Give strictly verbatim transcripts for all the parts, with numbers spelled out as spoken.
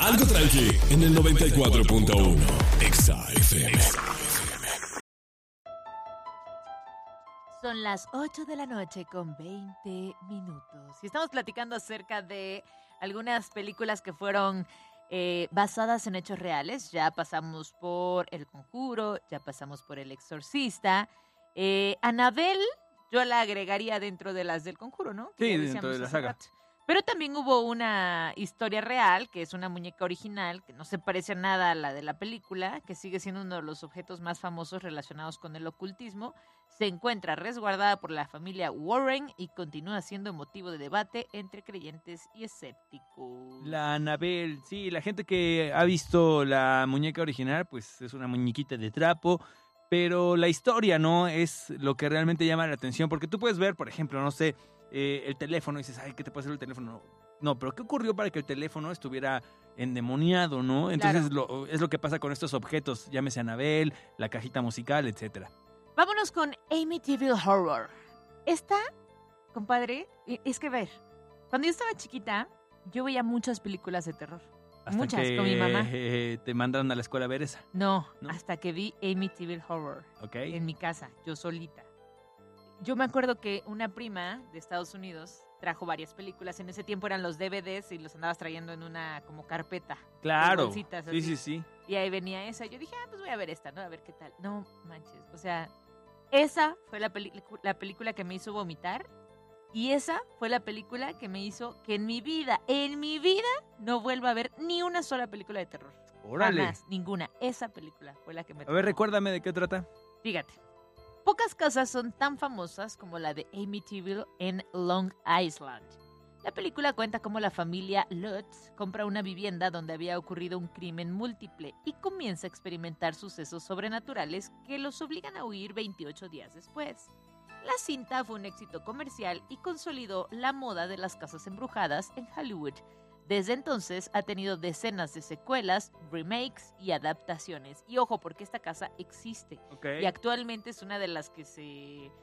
Algo tranqui en el noventa y cuatro punto uno. Exa F M. Son las ocho de la noche con veinte minutos. Y estamos platicando acerca de algunas películas que fueron eh, basadas en hechos reales. Ya pasamos por El Conjuro, ya pasamos por El Exorcista. Eh, Annabelle, yo la agregaría dentro de las del Conjuro, ¿no? Que Sí, ya dentro decíamos de la hace saga. rato. Pero también hubo una historia real, que es una muñeca original, que no se parece nada a la de la película, que sigue siendo uno de los objetos más famosos relacionados con el ocultismo. Se encuentra resguardada por la familia Warren y continúa siendo motivo de debate entre creyentes y escépticos. La Annabelle, sí, la gente que ha visto la muñeca original, pues es una muñequita de trapo, pero la historia, ¿no? Es lo que realmente llama la atención, porque tú puedes ver, por ejemplo, no sé, eh, el teléfono y dices, ay, ¿qué te puede hacer el teléfono? No, pero ¿qué ocurrió para que el teléfono estuviera endemoniado, no? Entonces Claro. lo, es lo que pasa con estos objetos, llámese Annabelle, la cajita musical, etcétera. Vámonos con Amityville Horror. Esta, compadre, e- es que ver, cuando yo estaba chiquita, yo veía muchas películas de terror. Hasta Muchas, que con mi mamá. eh, te mandaron a la escuela a ver esa, No, ¿No? hasta que vi Amityville Horror ¿ok? en mi casa, yo solita. Yo me acuerdo que una prima de Estados Unidos trajo varias películas. En ese tiempo eran los D V Ds y los andabas trayendo en una como carpeta. Claro, bolsitas sí, así. sí, sí. Y ahí venía esa. Yo dije, ah, pues voy a ver esta, ¿no? A ver qué tal. No manches. O sea, esa fue la, peli- la película que me hizo vomitar. Y esa fue la película que me hizo que en mi vida, en mi vida, no vuelva a ver ni una sola película de terror. Órale. Jamás, ninguna. Esa película fue la que me A ver, traumó. recuérdame de qué trata. Fíjate, pocas casas son tan famosas como la de Amityville en Long Island. La película cuenta cómo la familia Lutz compra una vivienda donde había ocurrido un crimen múltiple y comienza a experimentar sucesos sobrenaturales que los obligan a huir veintiocho días después. La cinta fue un éxito comercial y consolidó la moda de las casas embrujadas en Hollywood. Desde entonces ha tenido decenas de secuelas, remakes y adaptaciones. Y ojo, porque esta casa existe. Ok. Y actualmente es una de las que se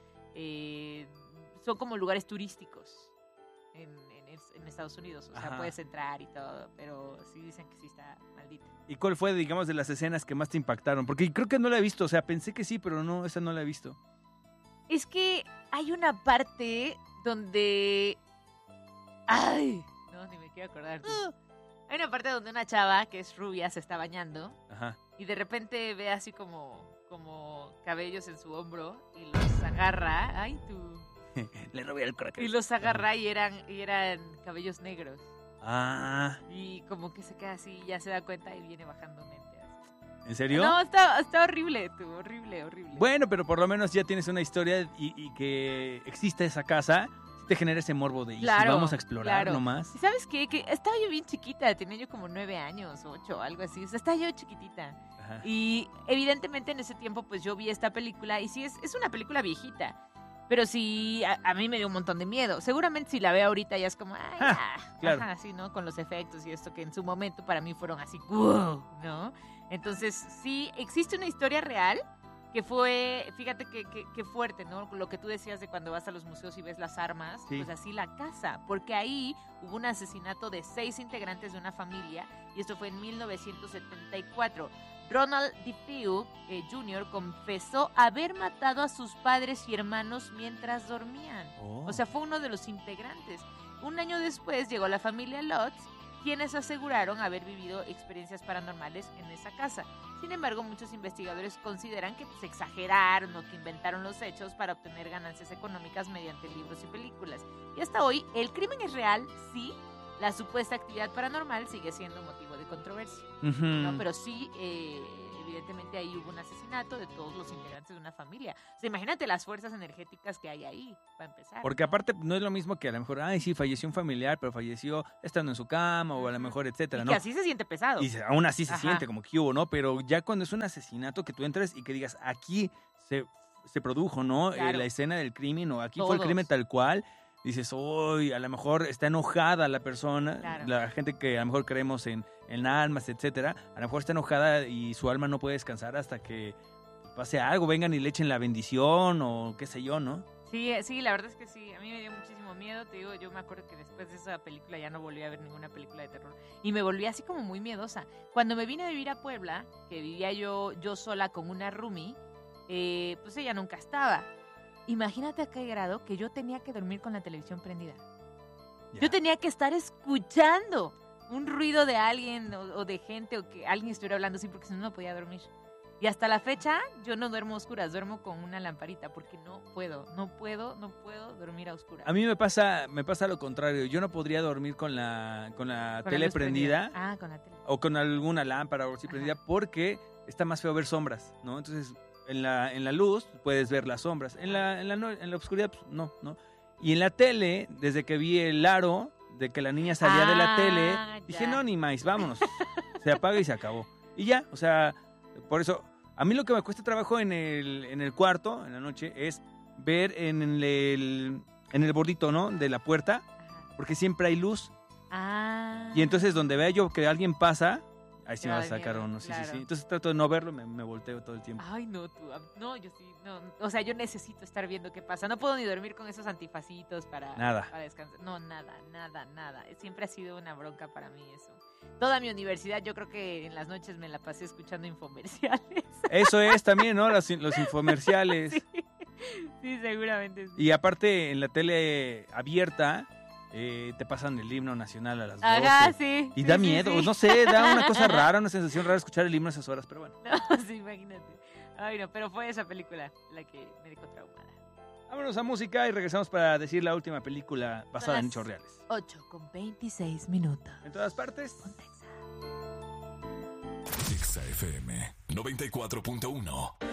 eh, son como lugares turísticos en, en es- en Estados Unidos. O sea, Ajá. puedes entrar y todo, pero sí dicen que sí está maldita. ¿Y cuál fue, digamos, de las escenas que más te impactaron? Porque creo que no la he visto, o sea, pensé que sí, pero no, esa no la he visto. Es que hay una parte donde... ¡Ay! No, ni me quiero acordar. tú. Hay una parte donde una chava que es rubia se está bañando Ajá. y de repente ve así como, como cabellos en su hombro y los agarra. ¡Ay, tú! Le robé el crack. Y los agarra y eran, y eran cabellos negros. Ah, Y como que se queda así, ya se da cuenta y viene bajando mente. así. ¿en serio? No, está, está horrible, tú, horrible, horrible. Bueno, pero por lo menos ya tienes una historia y, y que existe esa casa, sí te genera ese morbo de, ¿y si Claro, vamos a explorar claro. nomás? ¿Y sabes qué? Que estaba yo bien chiquita, tenía yo como nueve años, ocho, algo así. O sea, estaba yo chiquitita. Ajá. Y evidentemente en ese tiempo pues yo vi esta película y sí, es, es una película viejita. Pero sí, a, a mí me dio un montón de miedo. Seguramente si la veo ahorita ya es como, ay, Ah, ah, claro. ajá, así, ¿no? Con los efectos y esto que en su momento para mí fueron así, wow, ¿no? Entonces, sí, existe una historia real que fue, fíjate que, que, que fuerte, ¿no? Lo que tú decías de cuando vas a los museos y ves las armas, Sí. pues así la casa, porque ahí hubo un asesinato de seis integrantes de una familia y esto fue en mil novecientos setenta y cuatro. Ronald DeFeo eh, junior confesó haber matado a sus padres y hermanos mientras dormían. Oh. O sea, fue uno de los integrantes. Un año después llegó la familia Lutz, quienes aseguraron haber vivido experiencias paranormales en esa casa. Sin embargo, muchos investigadores consideran que pues, exageraron o que inventaron los hechos para obtener ganancias económicas mediante libros y películas. Y hasta hoy, el crimen es real, sí. La supuesta actividad paranormal sigue siendo motivo de controversia. Ujú. ¿no? Pero sí, eh, evidentemente ahí hubo un asesinato de todos los integrantes de una familia. O sea, imagínate las fuerzas energéticas que hay ahí, para empezar. Porque aparte no es lo mismo que a lo mejor, ay, sí, falleció un familiar, pero falleció estando en su cama o a lo mejor, etcétera, y ¿no? que así se siente pesado. Y se- aún así se Ajá. siente como que hubo, ¿no? Pero ya cuando es un asesinato que tú entres y que digas, aquí se, se produjo, ¿no? Eh, Claro. la escena del crimen o aquí fue el Todos. crimen tal cual. Dices, uy, a lo mejor está enojada la persona, Claro. la gente que a lo mejor creemos en, en almas, etcétera, a lo mejor está enojada y su alma no puede descansar hasta que pase algo, vengan y le echen la bendición o qué sé yo, ¿no? Sí, sí, la verdad es que sí, a mí me dio muchísimo miedo, te digo, yo me acuerdo que después de esa película ya no volví a ver ninguna película de terror y me volví así como muy miedosa. Cuando me vine a vivir a Puebla, que vivía yo yo sola con una roomie, eh, pues ella nunca estaba. Imagínate a qué grado que yo tenía que dormir con la televisión prendida. Ya. Yo tenía que estar escuchando un ruido de alguien o, o de gente o que alguien estuviera hablando así porque si no no podía dormir. Y hasta la fecha yo no duermo a oscuras, duermo con una lamparita porque no puedo, no puedo, no puedo dormir a oscuras. A mí me pasa, me pasa lo contrario. Yo no podría dormir con la, con la Con la tele luz prendida Ah, con la tele. o con alguna lámpara o así Ajá. prendida porque está más feo ver sombras, ¿no? Entonces, en la, en la luz puedes ver las sombras. En la, en la, no- en la oscuridad, pues, no, no. Y en la tele, desde que vi el aro de que la niña salía de la Ah, tele, dije, ya. no, ni más, vámonos. Se apaga y se acabó. Y ya, o sea, por eso, a mí lo que me cuesta trabajo en el, en el cuarto, en la noche, es ver en el, en el bordito, ¿no? De la puerta, Ajá. porque siempre hay luz. Ah. Y entonces donde vea yo que alguien pasa, ahí sí Te me va a da sacar miedo, uno. Sí, claro. sí, sí. Entonces trato de no verlo, me, me volteo todo el tiempo. Ay, no, tú. a- No, yo sí, no. O sea, yo necesito estar viendo qué pasa. No puedo ni dormir con esos antifacitos para, Nada. para descansar. No, nada, nada, nada. Siempre ha sido una bronca para mí eso. Toda mi universidad, yo creo que en las noches me la pasé escuchando infomerciales. Eso es también, ¿no? Los, los infomerciales. Sí, sí, seguramente sí. Y aparte, en la tele abierta, eh, te pasan el himno nacional a las doce. Ajá, sí. Y sí, da sí, miedo, sí. no sé, da una cosa rara, una sensación rara escuchar el himno a esas horas, pero bueno. No, sí, imagínate. Ay, no, pero fue esa película la que me dejó traumada. Vámonos a música y regresamos para decir la última película basada en las- hechos reales. ocho con veintiséis minutos. En todas partes. Ponte Exa. Exa F M noventa y cuatro punto uno.